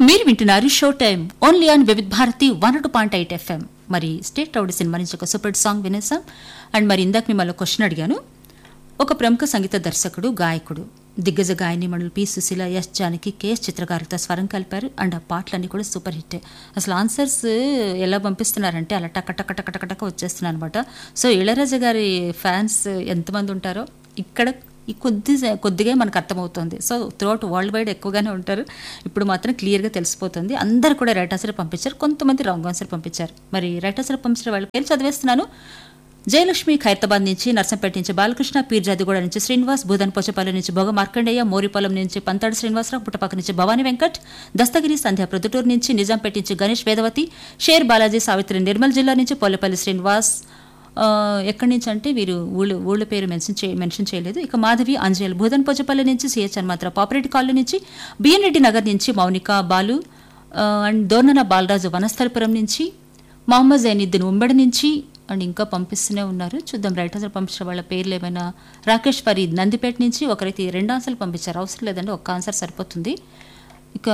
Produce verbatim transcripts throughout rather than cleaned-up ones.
మీరు వింటున్నారు show time only on Vividh Bharati one two point eight FM. మరి స్టేట్ రౌడీ సినిమా నుంచి ఒక సూపర్ సాంగ్ వినేసాం. అండ్ మరి ఇందాక మిమ్మల్ని క్వశ్చన్ అడిగాను. ఒక ప్రముఖ సంగీత దర్శకుడు, గాయకుడు, దిగ్గజ గాయనిమణులు P Susheela, yes Janaki, K S చిత్రగారితో స్వరం కలిపారు. అండ్ ఆ పాటలన్నీ కూడా సూపర్ హిట్. అసలు ఆన్సర్స్ ఎలా పంపిస్తున్నారంటే అలా టక టక టక టక టక వచ్చేస్తున్నాయి అనమాట. సో ఇళయరాజా గారి ఫ్యాన్స్ ఎంతమంది ఉంటారో ఇక్కడ ఈ కొద్ది కొద్దిగా మనకు అర్థమవుతుంది. సో త్రూఅవుట్ వరల్డ్ వైడ్ ఎక్కువగానే ఉంటారు. ఇప్పుడు మాత్రం క్లియర్గా తెలిసిపోతుంది. అందరు కూడా రైట్ ఆన్సర్ పంపించారు, కొంతమంది రాంగ్ ఆన్సర్ పంపించారు. మరి రైట్ ఆన్సర్ పంపించిన వాళ్ళ పేరు చదివేస్తున్నాను. జయలక్ష్మి ఖైరతాబాద్ నుంచి, నర్సంపేట నుంచి బాలకృష్ణ, పీర్జాదిగూడ నుంచి శ్రీనివాస్, భూదన్ పోచపల్లి నుంచి భోగ మార్కండేయ, మోరిపాలెం నుంచి పంతాడు శ్రీనివాసరావు, పుట్టపాక నుంచి భవానీ వెంకట్, దస్తగిరి సంధ్య ప్రొద్దుటూరు నుంచి, నిజాంపేట నుంచి గణేష్ వేదవతి, షేర్ బాలాజీ సావిత్రి నిర్మల్ జిల్లా నుంచి, పోలేపల్లి శ్రీనివాస్. ఎక్కడి నుంచి అంటే వీరు ఊళ్ళు ఊళ్ళ పేరు మెన్షన్ చే మెన్షన్ చేయలేదు. ఇక మాధవి అంజల్, భూదన్ పోచపల్లి నుంచి, సిహెచ్ హనుమంతరావు పాపరెడ్డి కాలనీ నుంచి, బిఎన్ రెడ్డి నగర్ నుంచి మౌనిక బాలు, అండ్ దోర్నన బాలరాజు వనస్థలపురం నుంచి, మహమ్మద్ జైనుద్దీన్ ఉమ్మడి నుంచి. అండ్ ఇంకా పంపిస్తూనే ఉన్నారు. చూద్దాం రైట్ ఆన్సర్ పంపించిన వాళ్ళ పేర్లు ఏమైనా. రాకేష్ ఫరీద్ నందిపేట నుంచి, ఒకరైతే రెండు ఆన్సర్లు పంపించారు. అవసరం లేదండి, ఒక్క ఆన్సర్ సరిపోతుంది. ఇక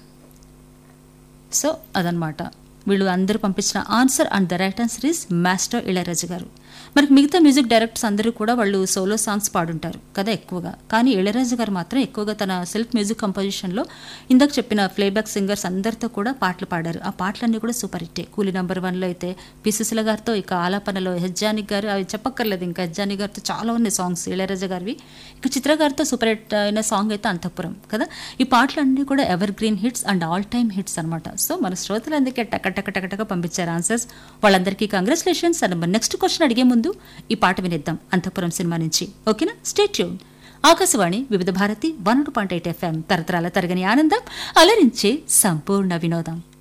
సో అదనమాట వీళ్ళు అందరూ పంపించిన answer. And the right answer is master Ilaiyaraaja గారు. మనకి మిగతా మ్యూజిక్ డైరెక్టర్స్ అందరూ కూడా వాళ్ళు సోలో సాంగ్స్ పాడుంటారు కదా ఎక్కువగా. కానీ ఇళయరాజా గారు మాత్రం ఎక్కువగా తన సెల్ఫ్ మ్యూజిక్ కంపోజిషన్లో ఇందాక చెప్పిన ప్లేబ్యాక్ సింగర్స్ అందరితో కూడా పాటలు పాడారు. ఆ పాటలన్నీ కూడా సూపర్ హిట్టే. కూలీ నెంబర్ వన్లో అయితే పి సుశీల గారితో, ఇక ఆలాపనలో హెజ్జాని గారు, అవి చెప్పక్కర్లేదు ఇంకా, హెజ్జాని గారితో చాలా ఉన్నాయి సాంగ్స్ ఇళయరాజా గారివి. ఇక చిత్ర గారితో సూపర్ హిట్ అయిన సాంగ్ అయితే అంతఃపురం కదా. ఈ పాటలన్నీ కూడా ever green hits and all time hits అనమాట. సో మన శ్రోతలు అందుకే టక టక టక టక పంపించారు ఆన్సర్స్. వాళ్ళందరికీ కంగ్రాచులేషన్స్. అండ్ నెక్స్ట్ క్వశ్చన్ అడిగే ముందు ఈ పాట వినేద్దాం అంతఃపురం సినిమా నుంచి. ఓకేనా? Stay tune. ఆకాశవాణి వివిధ Bharati one two point eight FM, తరతరాల తరగని ఆనందం, అలరించే సంపూర్ణ వినోదం.